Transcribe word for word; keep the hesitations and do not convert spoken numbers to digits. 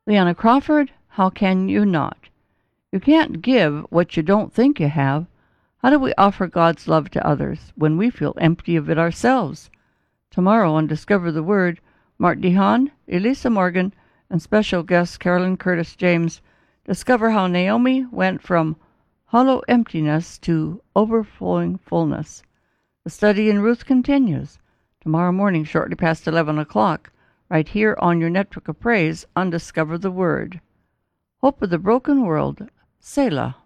Leanna Crawford, how can you not? You can't give what you don't think you have. How do we offer God's love to others when we feel empty of it ourselves? Tomorrow on Discover the Word, Mark DeHaan, Elisa Morgan, and special guest Carolyn Curtis James discover how Naomi went from hollow emptiness to overflowing fullness. The study in Ruth continues tomorrow morning shortly past eleven o'clock, right here on your network of praise on Discover the Word. Hope of the Broken World, Selah.